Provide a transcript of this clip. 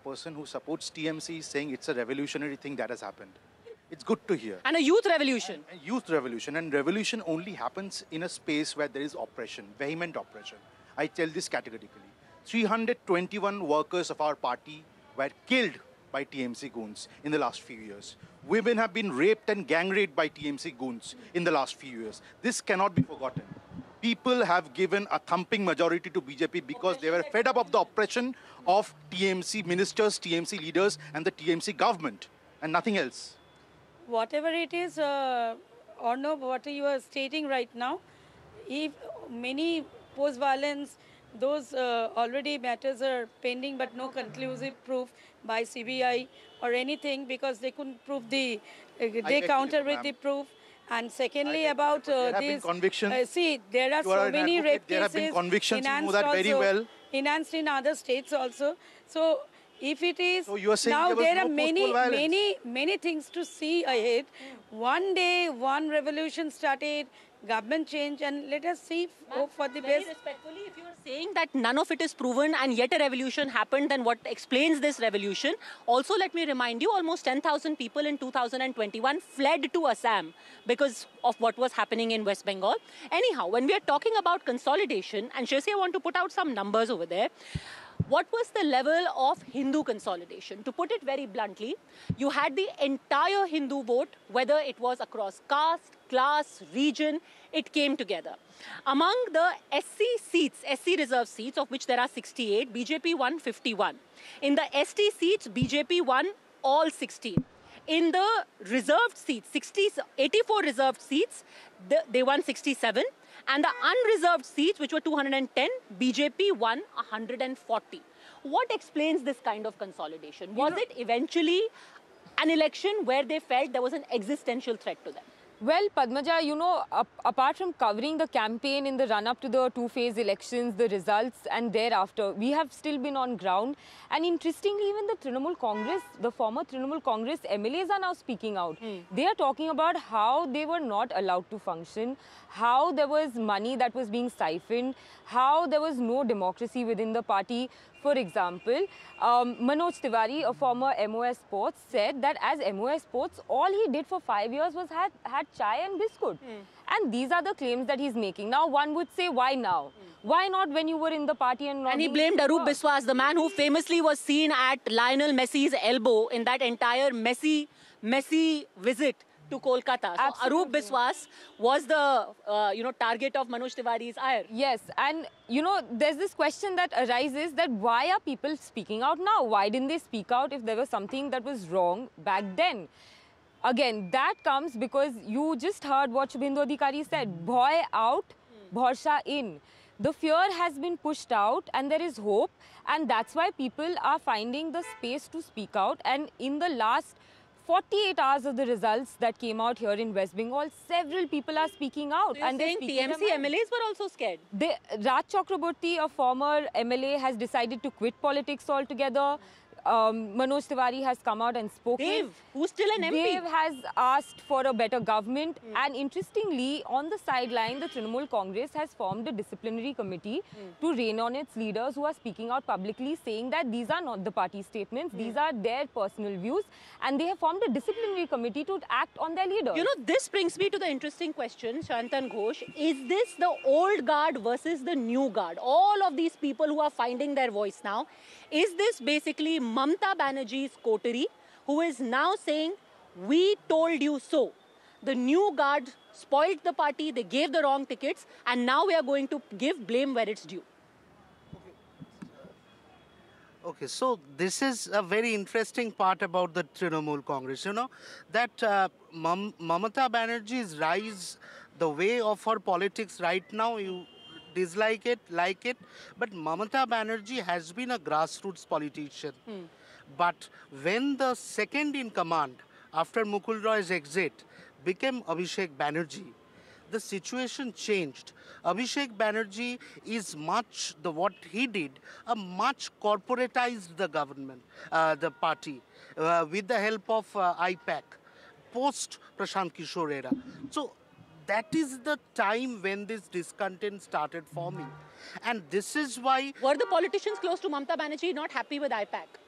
person who supports TMC is saying it's a revolutionary thing that has happened. It's good to hear. And a youth revolution. A youth revolution. And revolution only happens in a space where there is oppression, vehement oppression. I tell this categorically. 321 workers of our party were killed by TMC goons in the last few years. Women have been raped and gang raped by TMC goons in the last few years. This cannot be forgotten. People have given a thumping majority to BJP because they were fed up of the oppression of TMC ministers, TMC leaders, and the TMC government, and nothing else. Whatever it is, Arnav, what you are stating right now, if many post-violence, those already matters are pending, but no conclusive proof by CBI or anything because they couldn't prove the, they counter with the proof. And secondly, about this, see, there are so many rape cases. There have been convictions, you know that very well. Enhanced in other states also. So, if it is, so you are saying now there are many things to see ahead. One day, one revolution started, government change, and let us see, hope for the best. Respectfully, if you are saying that none of it is proven and yet a revolution happened, then what explains this revolution? Also, let me remind you, almost 10,000 people in 2021 fled to Assam because of what was happening in West Bengal. Anyhow, when we are talking about consolidation, and Shresi, I want to put out some numbers over there. What was the level of Hindu consolidation? To put it very bluntly, you had the entire Hindu vote, whether it was across caste, class, region, it came together. Among the SC seats, SC reserve seats, of which there are 68, BJP won 51. In the ST seats, BJP won all 16. In the reserved seats, 84 reserved seats, they won 67. And the unreserved seats, which were 210, BJP won 140. What explains this kind of consolidation? Was it eventually an election where they felt there was an existential threat to them? Well, Padmaja, you know, apart from covering the campaign in the run-up to the two-phase elections, the results and thereafter, we have still been on ground. And interestingly, even the Trinamool Congress, the former Trinamool Congress MLAs are now speaking out. They are talking about how they were not allowed to function, how there was money that was being siphoned, how there was no democracy within the party. For example, Manoj Tiwari, a former MOS Sports, said that as MOS Sports, all he did for 5 years was had chai and biscuit. And these are the claims that he's making. Now, one would say, why now? Why not when you were in the party and not? And he blamed Arup Biswas, the man who famously was seen at Lionel Messi's elbow in that entire Messi visit to Kolkata. So Arup Biswas was the target of Manoj Tiwari's ire. Yes, and you know, there's this question that arises that why are people speaking out now? Why didn't they speak out if there was something that was wrong back then? Again, that comes because you just heard what Shubhendu Adhikari said, bhoy out, bharsha in. The fear has been pushed out and there is hope, and that's why people are finding the space to speak out. And in the last 48 hours of the results that came out here in West Bengal, several people are speaking out. So and they're saying TMC MLAs were also scared. Raj Chakraborty, a former MLA, has decided to quit politics altogether. Manoj Tiwari has come out and spoken. Dave, who's still an MP. Dave has asked for a better government. And interestingly, on the sideline, the Trinamool Congress has formed a disciplinary committee to rein on its leaders who are speaking out publicly, saying that these are not the party statements, these are their personal views. And they have formed a disciplinary committee to act on their leaders. You know, this brings me to the interesting question, Shantan Ghosh. Is this the old guard versus the new guard? All of these people who are finding their voice now, is this basically Mamta Banerjee's coterie, who is now saying, we told you so? The new guard spoiled the party, they gave the wrong tickets, and now we are going to give blame where it's due. Okay, so this is a very interesting part about the Trinamool Congress, you know, that Mamata Banerjee's rise, the way of her politics right now, you dislike it, like it, but Mamata Banerjee has been a grassroots politician. But when the second in command, after Mukul Roy's exit, became Abhishek Banerjee, the situation changed. Abhishek Banerjee is what he did, much corporatized the government, the party, with the help of IPAC, post Prashant Kishore era. So that is the time when this discontent started forming. And this is why... Were the politicians close to Mamata Banerjee not happy with IPAC?